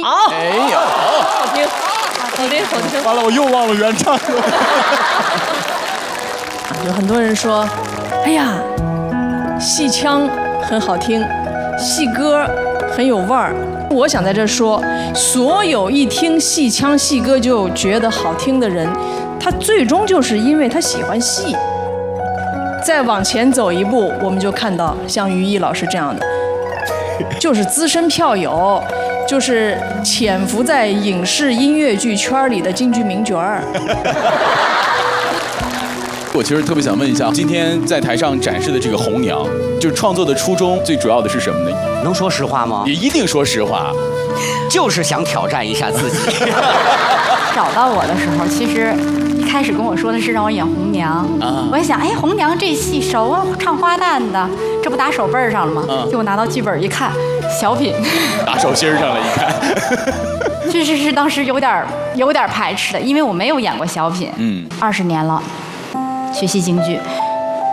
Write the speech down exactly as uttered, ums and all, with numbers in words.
好， 哎呀， 好听，好听，好听。 完了，我又忘了原唱。 有很多人说，哎呀，戏腔很好听，戏歌很有味儿。我想在这说，所有一听戏腔戏歌就觉得好听的人，他最终就是因为他喜欢戏。再往前走一步，我们就看到像于毅老师这样的，就是资深票友，就是潜伏在影视音乐剧圈里的京剧名角儿。 我其实特别想问一下，今天在台上展示的这个红娘，就是创作的初衷最主要的是什么呢？ 能说实话吗？ 也一定说实话， 就是想挑战一下自己。 找到我的时候，其实一开始跟我说的是让我演红娘，啊、我一想，哎，红娘这戏熟啊，唱花旦的，这不打手背上了吗？啊、结果拿到剧本一看，小品， 打手心上了，一看。 确实是当时有点有点排斥的，因为我没有演过小品，嗯，二十年了。学习京剧，